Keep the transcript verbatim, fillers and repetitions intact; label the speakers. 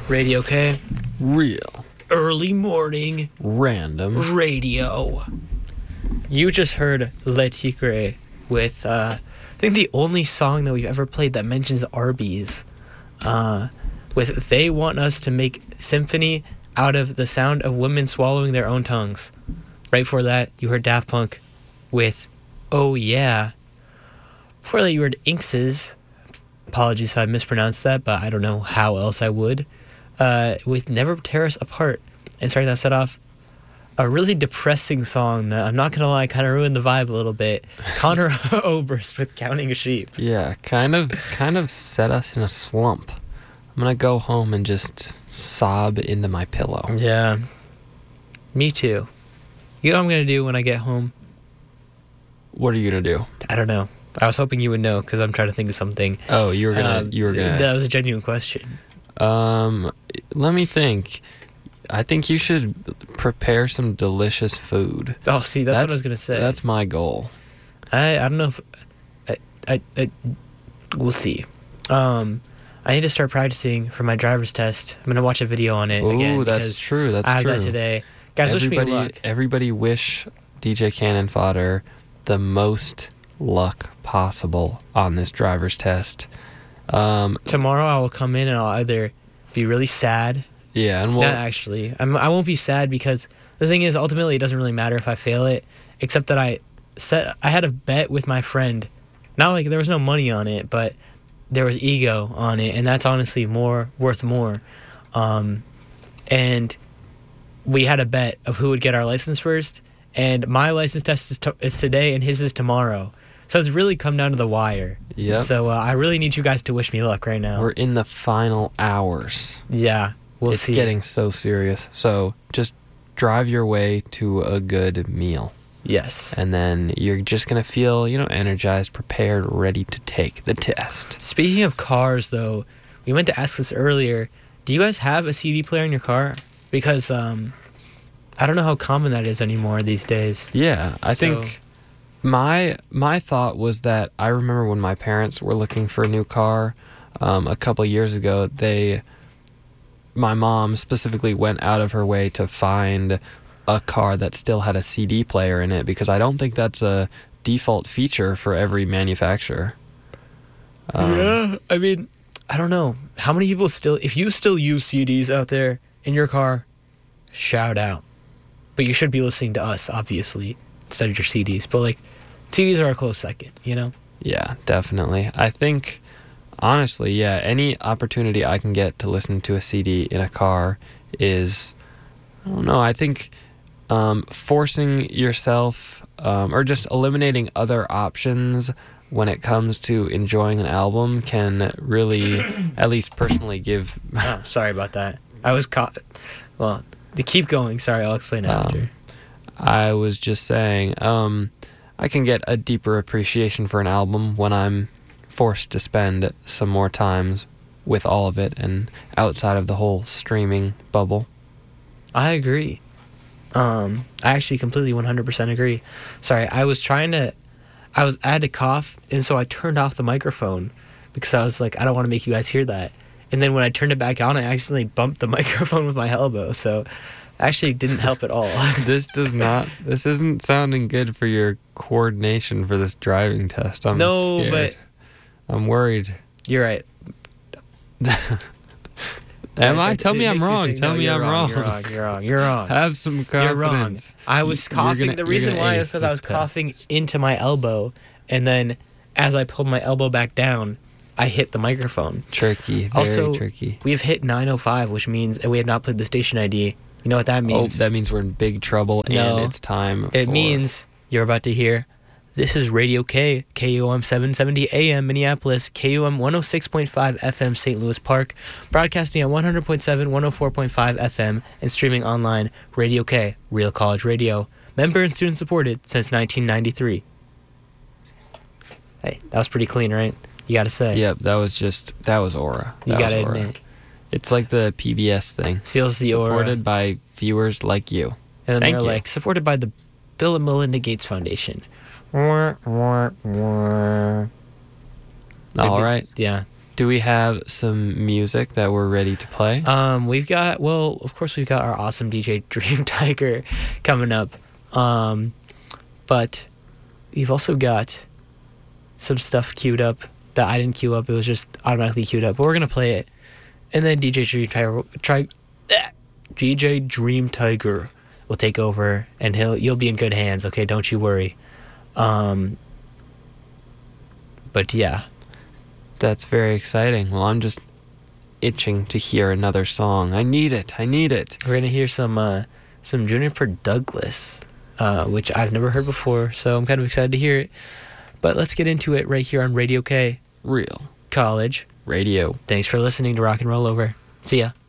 Speaker 1: Radio K.
Speaker 2: Real.
Speaker 1: Early morning.
Speaker 2: Random.
Speaker 1: Radio. You just heard Le Tigre with, uh, I think the only song that we've ever played that mentions Arby's. Uh, with They Want Us to Make Symphony out of the sound of women swallowing their own tongues. Right before that, you heard Daft Punk with Oh Yeah. Before that, you heard Inx's. Apologies if I mispronounced that, but I don't know how else I would. Uh, with Never Tear Us Apart. And starting that set off, a really depressing song that, I'm not going to lie, kind of ruined the vibe a little bit. Conor Oberst with Counting Sheep.
Speaker 2: Yeah, kind of kind of set us in a slump. I'm going to go home and just sob into my pillow.
Speaker 1: Yeah. Me too. You know what I'm going to do when I get home?
Speaker 2: What are you going to do?
Speaker 1: I don't know. I was hoping you would know because I'm trying to think of something.
Speaker 2: Oh, you were going to...
Speaker 1: Um,
Speaker 2: you were gonna.
Speaker 1: That was a genuine question.
Speaker 2: Um, let me think. I think you should prepare some delicious food.
Speaker 1: Oh, see, that's, that's what I was going to say.
Speaker 2: That's my goal.
Speaker 1: I I don't know if... I, I, I, we'll see. Um... I need to start practicing for my driver's test. I'm going to watch a video on it
Speaker 2: Ooh,
Speaker 1: again.
Speaker 2: Ooh, that's
Speaker 1: because
Speaker 2: true. That's
Speaker 1: I have
Speaker 2: true.
Speaker 1: that today. Guys,
Speaker 2: everybody,
Speaker 1: wish me luck.
Speaker 2: Everybody wish D J Cannon Fodder the most luck possible on this driver's test. Um,
Speaker 1: Tomorrow I will come in and I'll either be really sad.
Speaker 2: Yeah, and we'll...
Speaker 1: Not actually. I'm, I won't be sad because the thing is, ultimately, it doesn't really matter if I fail it, except that I set, I had a bet with my friend. Not like there was no money on it, but there was ego on it, and that's honestly more worth more. Um, and we had a bet of who would get our license first, and my license test is, to- is today, and his is tomorrow. So it's really come down to the wire.
Speaker 2: Yeah.
Speaker 1: So uh, I really need you guys to wish me luck right now.
Speaker 2: We're in the final hours.
Speaker 1: Yeah, we'll
Speaker 2: it's
Speaker 1: see.
Speaker 2: It's getting so serious. So just drive your way to a good meal.
Speaker 1: Yes.
Speaker 2: And then you're just going to feel, you know, energized, prepared, ready to take the test.
Speaker 1: Speaking of cars, though, we meant to ask this earlier. Do you guys have a C D player in your car? Because um, I don't know how common that is anymore these days.
Speaker 2: Yeah, I
Speaker 1: So-
Speaker 2: think my my thought was that I remember when my parents were looking for a new car um, a couple years ago, they, my mom specifically went out of her way to find a car that still had a C D player in it, because I don't think that's a default feature for every manufacturer. Um,
Speaker 1: yeah, I mean, I don't know. How many people still, if you still use C Ds out there in your car, shout out. But you should be listening to us, obviously, instead of your C Ds. But, like, C Ds are a close second, you know?
Speaker 2: Yeah, definitely. I think, honestly, yeah, any opportunity I can get to listen to a C D in a car is, I don't know, I think um, forcing yourself um, or just eliminating other options when it comes to enjoying an album can really, at least personally, give...
Speaker 1: Oh, sorry about that. I was caught. Well, to keep going, sorry, I'll explain after.
Speaker 2: Um, I was just saying, um, I can get a deeper appreciation for an album when I'm forced to spend some more times with all of it and outside of the whole streaming bubble.
Speaker 1: I agree. Um, I actually completely one hundred percent agree. Sorry, I was trying to... I was I had to cough, and so I turned off the microphone because I was like, I don't want to make you guys hear that. And then when I turned it back on, I accidentally bumped the microphone with my elbow, so it actually didn't help at all.
Speaker 2: This does not... This isn't sounding good for your coordination for this driving test. I'm
Speaker 1: No,
Speaker 2: scared.
Speaker 1: but-
Speaker 2: I'm worried.
Speaker 1: You're right.
Speaker 2: Am I?
Speaker 1: It-
Speaker 2: Tell
Speaker 1: it
Speaker 2: me I'm
Speaker 1: makes you
Speaker 2: wrong.
Speaker 1: think-
Speaker 2: Tell
Speaker 1: no,
Speaker 2: me
Speaker 1: you're
Speaker 2: I'm wrong.
Speaker 1: You're wrong. You're wrong. You're wrong.
Speaker 2: Have some confidence.
Speaker 1: You're wrong. I was
Speaker 2: You're
Speaker 1: coughing.
Speaker 2: gonna-
Speaker 1: the
Speaker 2: you're
Speaker 1: reason
Speaker 2: gonna
Speaker 1: why
Speaker 2: ace
Speaker 1: is because I was
Speaker 2: this
Speaker 1: coughing
Speaker 2: test.
Speaker 1: into my elbow, and then as I pulled my elbow back down, I hit the microphone.
Speaker 2: Tricky. Very
Speaker 1: Also,
Speaker 2: tricky.
Speaker 1: we have hit nine oh five, which means and we have not played the station I D. You know what that
Speaker 2: Oh,
Speaker 1: means?
Speaker 2: that means we're in big trouble,
Speaker 1: No.
Speaker 2: and it's time
Speaker 1: It
Speaker 2: for...
Speaker 1: means you're about to hear, this is Radio K, K O M seven seventy A M Minneapolis, K O M one oh six point five F M Saint Louis Park, broadcasting at one hundred point seven, one oh four point five F M, and streaming online, Radio K, Real College Radio. Member and student supported since nineteen ninety-three. Hey, that was pretty clean, right? You gotta say.
Speaker 2: Yep, that was just... That was aura.
Speaker 1: You
Speaker 2: That
Speaker 1: gotta
Speaker 2: was aura.
Speaker 1: admit.
Speaker 2: It's like the P B S thing.
Speaker 1: Feels the aura.
Speaker 2: Supported by viewers like you.
Speaker 1: And then
Speaker 2: Thank
Speaker 1: they're
Speaker 2: you.
Speaker 1: like, supported by the Bill and Melinda Gates Foundation. Wah, wah, wah.
Speaker 2: All
Speaker 1: Maybe-
Speaker 2: right.
Speaker 1: Yeah.
Speaker 2: Do we have some music that we're ready to play?
Speaker 1: Um, we've got, well, of course, we've got our awesome D J Dream Tiger coming up. Um, but we've also got some stuff queued up that I didn't queue up. It was just automatically queued up. But we're going to play it. And then D J Dream Tiger, try, D J Dream Tiger will take over, and he'll you'll be in good hands, okay? Don't you worry. Um, but yeah.
Speaker 2: That's very exciting. Well, I'm just itching to hear another song. I need it. I need it.
Speaker 1: We're gonna hear some uh, some Juniper Douglas, uh, which I've never heard before, so I'm kind of excited to hear it. But let's get into it right here on Radio K.
Speaker 2: Real
Speaker 1: College
Speaker 2: Radio.
Speaker 1: Thanks for listening to Rock and Roll Over. See ya.